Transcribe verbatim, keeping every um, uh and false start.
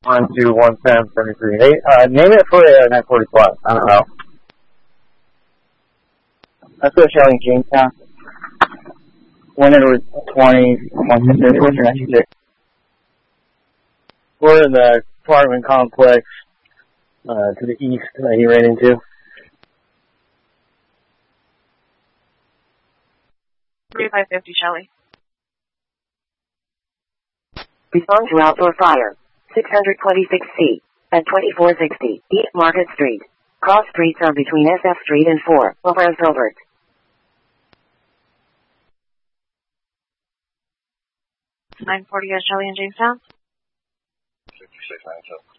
One, two, one, ten, seventy-three. Hey, uh, name it for uh, nine forty plus. I don't know. Let's go Shelley Jamestown. one Edward twenty, one fifty, what's your next six? We're in the apartment complex, uh, to the east that he ran into. thirty-five fifty, Shelley. Respond to outdoor fire. six twenty-six C and twenty-four sixty East Market Street. Cross streets are between S F Street and four over and Silbert. nine forty, Shelley in Jamestown. fifty-six ninety-seven.